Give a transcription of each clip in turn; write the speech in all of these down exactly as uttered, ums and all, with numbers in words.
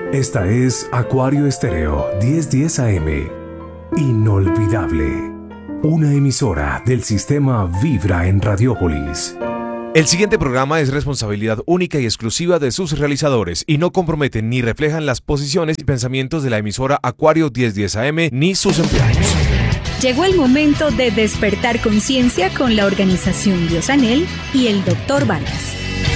Esta es Acuario Estéreo diez diez A M. Inolvidable. Una emisora del sistema Vibra en Radiópolis. El siguiente programa es responsabilidad única y exclusiva de sus realizadores y no comprometen ni reflejan las posiciones y pensamientos de la emisora Acuario diez diez A M ni sus empleados. Llegó el momento de despertar conciencia con la organización Biosanel y el doctor Vargas.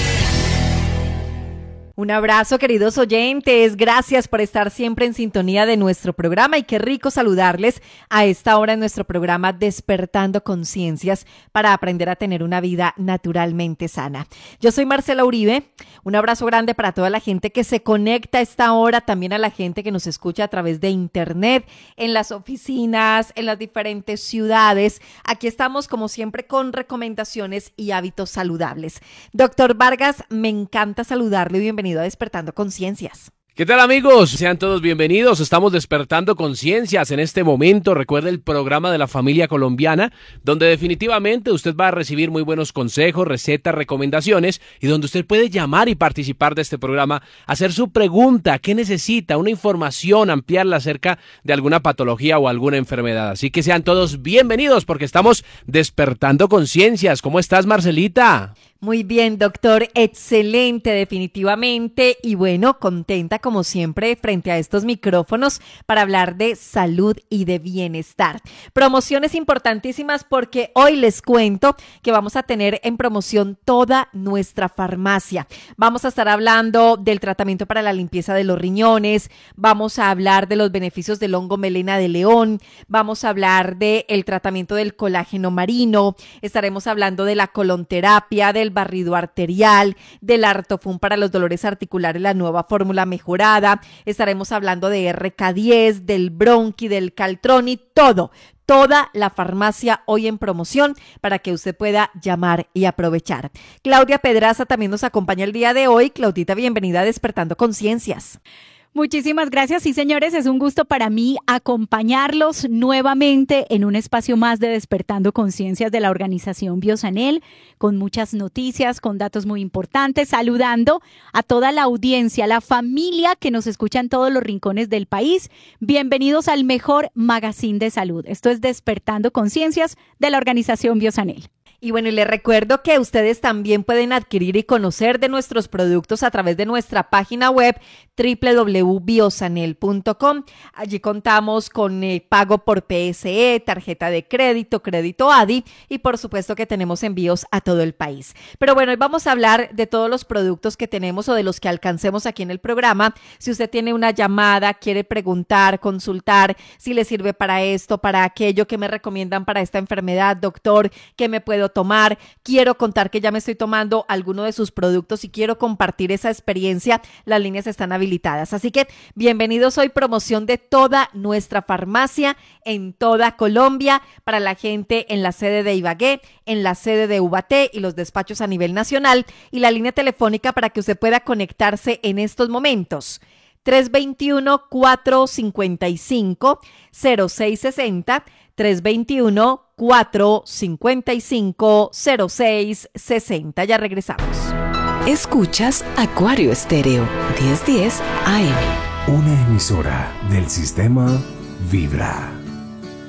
Un abrazo, queridos oyentes. Gracias por estar siempre en sintonía de nuestro programa y qué rico saludarles a esta hora en nuestro programa Despertando Conciencias para aprender a tener una vida naturalmente sana. Yo soy Marcela Uribe. Un abrazo grande para toda la gente que se conecta a esta hora, también a la gente que nos escucha a través de internet, en las oficinas, en las diferentes ciudades. Aquí estamos como siempre con recomendaciones y hábitos saludables. Doctor Vargas, me encanta saludarle y bienvenido a Despertando Conciencias. ¿Qué tal, amigos? Sean todos bienvenidos. Estamos despertando conciencias en este momento. Recuerde el programa de la familia colombiana, donde definitivamente usted va a recibir muy buenos consejos, recetas, recomendaciones y donde usted puede llamar y participar de este programa, hacer su pregunta, qué necesita, una información, ampliarla acerca de alguna patología o alguna enfermedad. Así que sean todos bienvenidos porque estamos despertando conciencias. ¿Cómo estás, Marcelita? Muy bien, doctor, excelente definitivamente y bueno, contenta como siempre frente a estos micrófonos para hablar de salud y de bienestar. Promociones importantísimas porque hoy les cuento que vamos a tener en promoción toda nuestra farmacia. Vamos a estar hablando del tratamiento para la limpieza de los riñones, vamos a hablar de los beneficios del hongo melena de león, vamos a hablar del tratamiento del colágeno marino, estaremos hablando de la colonterapia, del barrido arterial, del Artofun para los dolores articulares, la nueva fórmula mejorada, estaremos hablando de R K diez, del Bronqui, del Caltroni, todo, toda la farmacia hoy en promoción para que usted pueda llamar y aprovechar. Claudia Pedraza también nos acompaña el día de hoy. Claudita, bienvenida a Despertando Conciencias. Muchísimas gracias. Sí, señores, es un gusto para mí acompañarlos nuevamente en un espacio más de Despertando Conciencias de la organización Biosanel, con muchas noticias, con datos muy importantes, saludando a toda la audiencia, la familia que nos escucha en todos los rincones del país. Bienvenidos al mejor magazine de salud. Esto es Despertando Conciencias de la organización Biosanel. Y bueno, y les recuerdo que ustedes también pueden adquirir y conocer de nuestros productos a través de nuestra página web doble u doble u doble u punto biosanel punto com. Allí contamos con eh, pago por P S E, tarjeta de crédito, crédito A D I y por supuesto que tenemos envíos a todo el país. Pero bueno, hoy vamos a hablar de todos los productos que tenemos o de los que alcancemos aquí en el programa. Si usted tiene una llamada, quiere preguntar, consultar si le sirve para esto, para aquello, que me recomiendan para esta enfermedad, doctor, ¿qué me puedo tomar? Quiero contar que ya me estoy tomando alguno de sus productos y quiero compartir esa experiencia. Las líneas están habilitadas. Así que bienvenidos hoy, promoción de toda nuestra farmacia en toda Colombia para la gente en la sede de Ibagué, en la sede de Ubaté y los despachos a nivel nacional y la línea telefónica para que usted pueda conectarse en estos momentos. tres dos uno, cuatro cinco cinco, cero seis seis cero, tres dos uno, cuatro cinco cinco, cero seis seis cero. Ya regresamos. Escuchas Acuario Estéreo diez diez A M. Una emisora del sistema Vibra.